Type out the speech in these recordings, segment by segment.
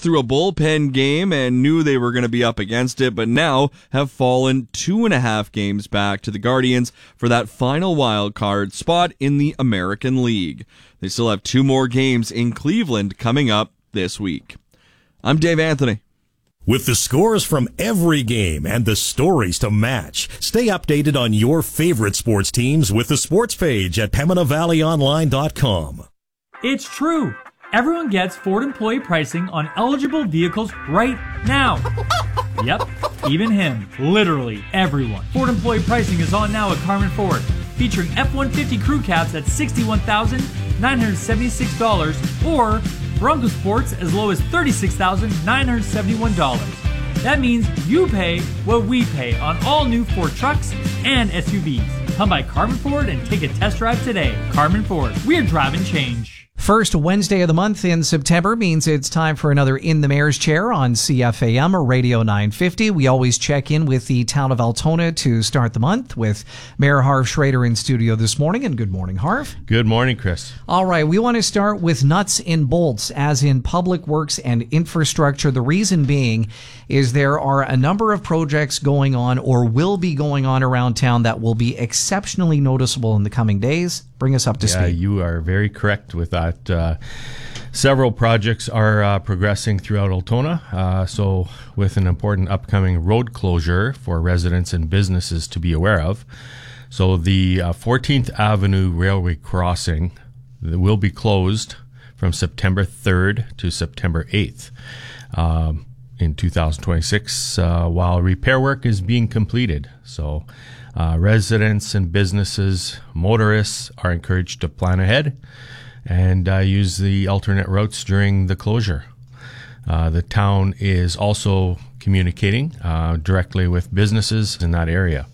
through a bullpen game and knew they were going to be up against it, but now have fallen 2.5 games back to the Guardians for that final wild card spot in the American League. They still have 2 more games in Cleveland coming up this week. I'm Dave Anthony. With the scores from every game and the stories to match, stay updated on your favorite sports teams with the sports page at PembinaValleyOnline.com. It's true. Everyone gets Ford employee pricing on eligible vehicles right now. Yep, even him. Literally everyone. Ford employee pricing is on now at Carmen Ford, featuring F-150 crew cabs at $61,976 or Bronco Sports as low as $36,971. That means you pay what we pay on all new Ford trucks and SUVs. Come by Carmen Ford and take a test drive today. Carmen Ford, we're driving change. First Wednesday of the month in September means it's time for another In the Mayor's Chair on CFAM or Radio 950. We always check in with the town of Altona to start the month with Mayor Harv Schrader in studio this morning. And good morning, Harv. Good morning, Chris. All right, we want to start with nuts and bolts, as in public works and infrastructure. The reason being is there are a number of projects going on or will be going on around town that will be exceptionally noticeable in the coming days. Bring us up to speed. Yeah, you are very correct with that. Several projects are progressing throughout Altona, so with an important upcoming road closure for residents and businesses to be aware of. So the 14th Avenue Railway Crossing will be closed from September 3rd to September 8th in 2026 while repair work is being completed. So residents and businesses, motorists are encouraged to plan ahead and use the alternate routes during the closure. The town is also communicating directly with businesses in that area.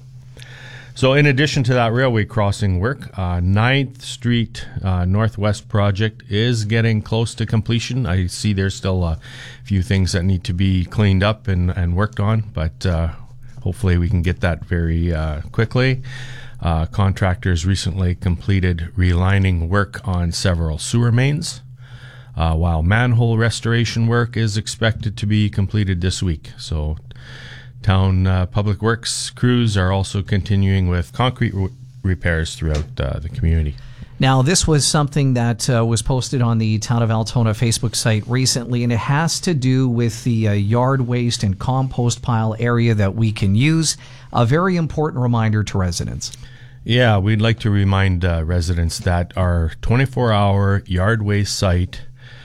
So in addition to that railway crossing work, 9th Street Northwest project is getting close to completion. I see there's still a few things that need to be cleaned up and worked on, but hopefully we can get that very quickly. Contractors recently completed relining work on several sewer mains, while manhole restoration work is expected to be completed this week. So town public works crews are also continuing with concrete repairs throughout the community. Now, this was something that was posted on the Town of Altona Facebook site recently, and it has to do with the yard waste and compost pile area that we can use. A very important reminder to residents. Yeah, we'd like to remind residents that our 24-hour yard waste site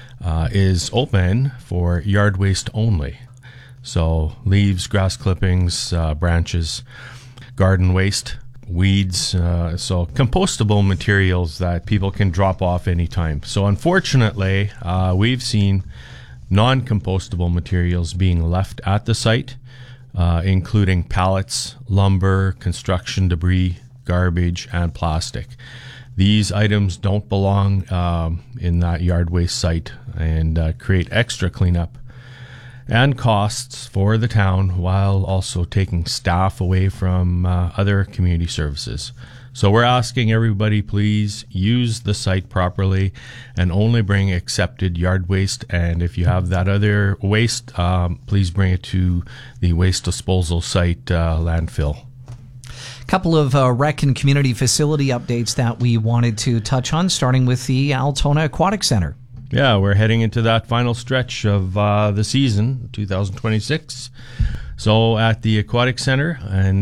is open for yard waste only. So leaves, grass clippings, branches, garden waste, weeds, so compostable materials that people can drop off anytime. So unfortunately, we've seen non-compostable materials being left at the site, including pallets, lumber, construction debris, garbage, and plastic. These items don't belong in that yard waste site and create extra cleanup and costs for the town while also taking staff away from other community services. So we're asking everybody, please use the site properly and only bring accepted yard waste. And if you have that other waste, please bring it to the waste disposal site landfill. Couple of rec and community facility updates that we wanted to touch on, starting with the Altona Aquatic Center. Yeah, we're heading into that final stretch of the season, 2026. So at the Aquatic Center, and